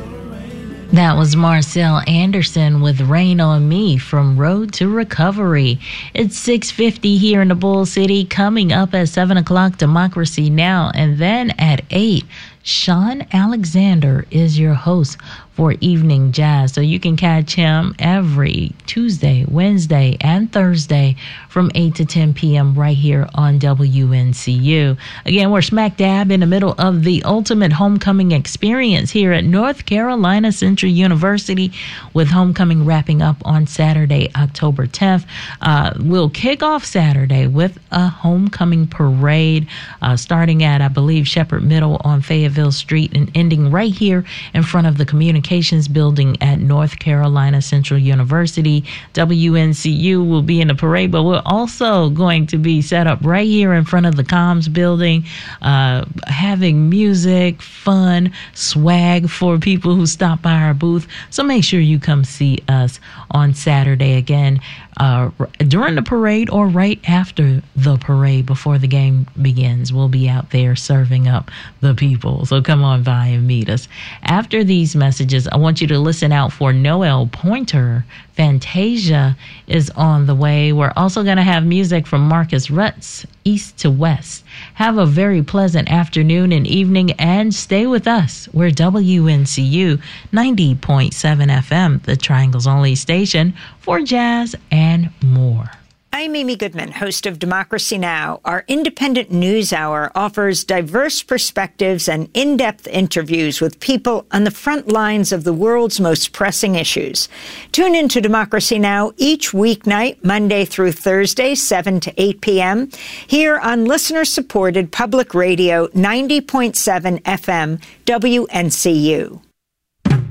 That was Marcel Anderson with Rain on Me from Road to Recovery. It's 6:50 here in the Bull City. Coming up at 7 o'clock, Democracy Now! And then at 8, Sean Alexander is your host for Evening Jazz. So you can catch him every Tuesday, Wednesday, and Thursday from 8 to 10 p.m. right here on WNCU. Again, we're smack dab in the middle of the ultimate homecoming experience here at North Carolina Central University, with homecoming wrapping up on Saturday, October 10th. We'll kick off Saturday with a homecoming parade starting at, I believe, Shepherd Middle on Fayetteville Street and ending right here in front of the Communications Building at North Carolina Central University. WNCU will be in the parade, but we're also going to be set up right here in front of the Comms Building, having music, fun, swag for people who stop by our booth. So make sure you come see us on Saturday again during the parade or right after the parade before the game begins. We'll be out there serving up the people. So come on by and meet us. After these messages, I want you to listen out for Noel Pointer. Fantasia is on the way. We're also going to have music from Marcus Rutz, East to West. Have a very pleasant afternoon and evening, and stay with us. We're WNCU 90.7 FM, the Triangle's only station for jazz and more. I'm Amy Goodman, host of Democracy Now! Our independent news hour offers diverse perspectives and in-depth interviews with people on the front lines of the world's most pressing issues. Tune in to Democracy Now! Each weeknight, Monday through Thursday, 7 to 8 p.m., here on listener-supported public radio 90.7 FM, WNCU.